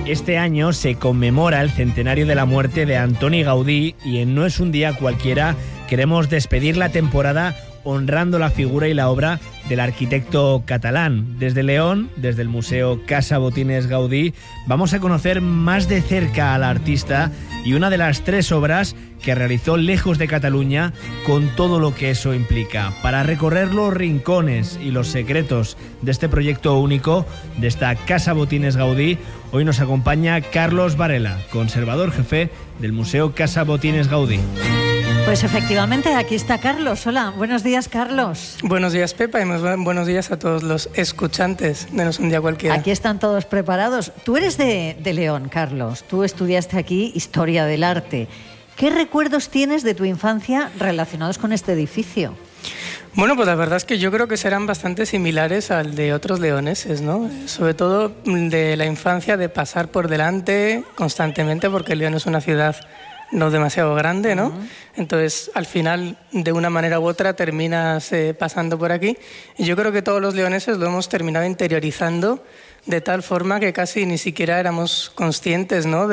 Este año se conmemora el centenario de la muerte de Antoni Gaudí y en No es un día cualquiera queremos despedir la temporada honrando la figura y la obra del arquitecto catalán. Desde León, desde el Museo Casa Botines Gaudí, vamos a conocer más de cerca al artista y una de las 3 obras que realizó lejos de Cataluña, con todo lo que eso implica. Para recorrer los rincones y los secretos de este proyecto único, de esta Casa Botines Gaudí, hoy nos acompaña Carlos Varela, conservador jefe del Museo Casa Botines Gaudí. Pues efectivamente, aquí está Carlos. Hola, buenos días, Carlos. Buenos días, Pepa, y buenos días a todos los escuchantes de No es un día cualquiera. Aquí están todos preparados. Tú eres de León, Carlos. Tú estudiaste aquí Historia del Arte. ¿Qué recuerdos tienes de tu infancia relacionados con este edificio? Bueno, pues la verdad es que yo creo que serán bastante similares al de otros leoneses, ¿no? Sobre todo de la infancia, de pasar por delante constantemente, porque León es una ciudad no demasiado grande, ¿no? Entonces, al final, de una manera u otra, terminas pasando por aquí. Y yo creo que todos los leoneses lo hemos terminado interiorizando de tal forma que casi ni siquiera éramos conscientes, ¿no?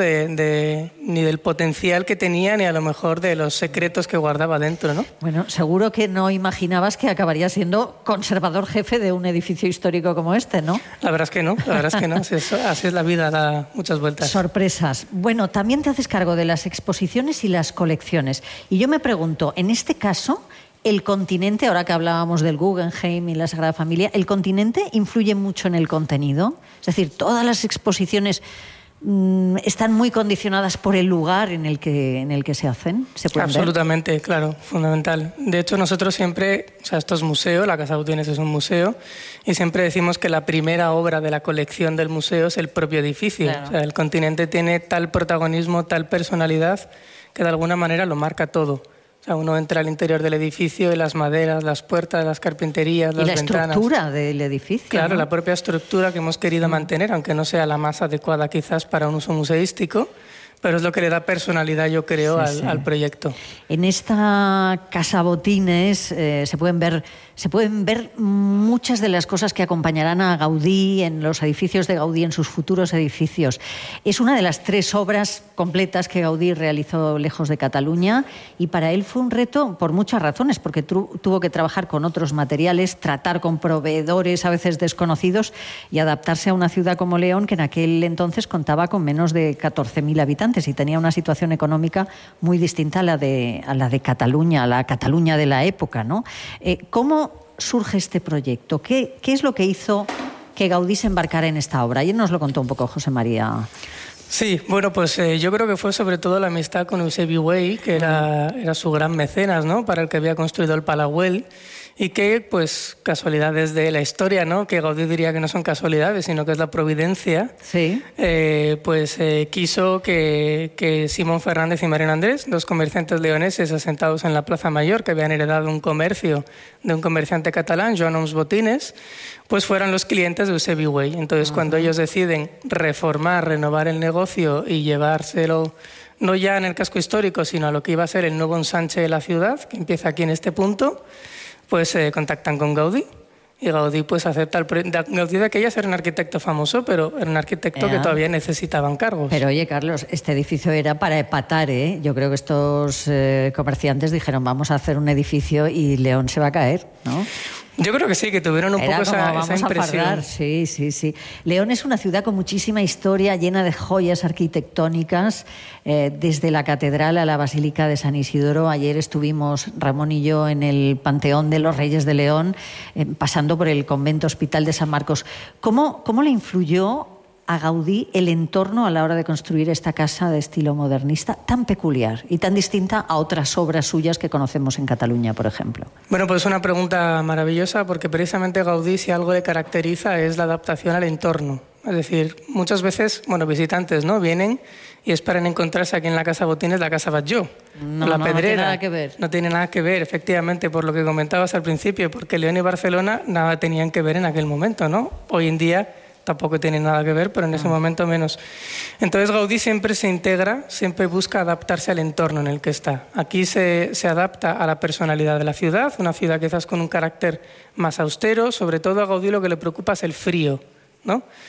Ni del potencial que tenía, ni a lo mejor de los secretos que guardaba dentro, ¿no? Bueno, seguro que no imaginabas que acabarías siendo conservador jefe de un edificio histórico como este, ¿no? La verdad es que no, así es la vida, da muchas vueltas. Sorpresas. Bueno, también te haces cargo de las exposiciones y las colecciones. Y yo me pregunto, en este caso, el continente, ahora que hablábamos del Guggenheim y la Sagrada Familia, ¿el continente influye mucho en el contenido? Es decir, todas las exposiciones están muy condicionadas por el lugar en el que se hacen. ¿Se pueden Absolutamente, ver? Claro, fundamental. De hecho, nosotros siempre, esto es museo, la Casa Botines es un museo, y siempre decimos que la primera obra de la colección del museo es el propio edificio. Claro. El continente tiene tal protagonismo, tal personalidad, que de alguna manera lo marca todo. Uno entra al interior del edificio y las maderas, las puertas, las carpinterías, las ventanas. Y la estructura del edificio. Claro, ¿no? La propia estructura que hemos querido mantener, aunque no sea la más adecuada quizás para un uso museístico, pero es lo que le da personalidad, yo creo, al proyecto. En esta Casa Botines se pueden ver muchas de las cosas que acompañarán a Gaudí en los edificios de Gaudí, en sus futuros edificios. Es una de las 3 obras completas que Gaudí realizó lejos de Cataluña, y para él fue un reto por muchas razones, porque tuvo que trabajar con otros materiales, tratar con proveedores a veces desconocidos y adaptarse a una ciudad como León, que en aquel entonces contaba con menos de 14.000 habitantes y tenía una situación económica muy distinta a la de Cataluña, a la Cataluña de la época, ¿no? ¿Cómo surge este proyecto? ¿Qué es lo que hizo que Gaudí se embarcara en esta obra? Ayer nos lo contó un poco José María. Sí, bueno, pues yo creo que fue sobre todo la amistad con Eusebi Güell, que era su gran mecenas, ¿no? Para el que había construido el Palau Güell, y que, pues, casualidades de la historia, ¿no? Que Gaudí diría que no son casualidades, sino que es la providencia. Sí. Quiso que Simón Fernández y Mariano Andrés, 2 comerciantes leoneses asentados en la Plaza Mayor, que habían heredado un comercio de un comerciante catalán, Joan Oms Botines, pues fueran los clientes de Eusebi Güell. Entonces, cuando ellos deciden reformar, renovar el negocio y llevárselo no ya en el casco histórico, sino a lo que iba a ser el nuevo ensanche de la ciudad, que empieza aquí en este punto, pues contactan con Gaudí. Y Gaudí pues acepta el proyecto. Gaudí de aquellas era un arquitecto famoso, pero era un arquitecto que todavía necesitaba encargos. Pero oye, Carlos, este edificio era para epatar, ¿eh? Yo creo que estos comerciantes dijeron, vamos a hacer un edificio y León se va a caer, ¿no? Yo creo que sí, que tuvieron un poco esa impresión. A fardar. Sí. León es una ciudad con muchísima historia, llena de joyas arquitectónicas, desde la catedral a la Basílica de San Isidoro. Ayer estuvimos, Ramón y yo, en el Panteón de los Reyes de León, pasando por el Convento Hospital de San Marcos. ¿Cómo le influyó a Gaudí el entorno a la hora de construir esta casa de estilo modernista tan peculiar y tan distinta a otras obras suyas que conocemos en Cataluña, por ejemplo? Bueno, pues es una pregunta maravillosa, porque precisamente Gaudí, si algo le caracteriza, es la adaptación al entorno. Es decir, muchas veces, visitantes, ¿no?, vienen y esperan encontrarse aquí en la Casa Botines la Casa Batlló, la Pedrera. No tiene nada que ver. No tiene nada que ver, efectivamente, por lo que comentabas al principio, porque León y Barcelona nada tenían que ver en aquel momento, ¿no? Hoy en día tampoco tiene nada que ver, pero en ese momento menos. Entonces Gaudí siempre se integra, siempre busca adaptarse al entorno en el que está. Aquí se adapta a la personalidad de la ciudad, una ciudad quizás con un carácter más austero. Sobre todo a Gaudí lo que le preocupa es el frío, ¿no?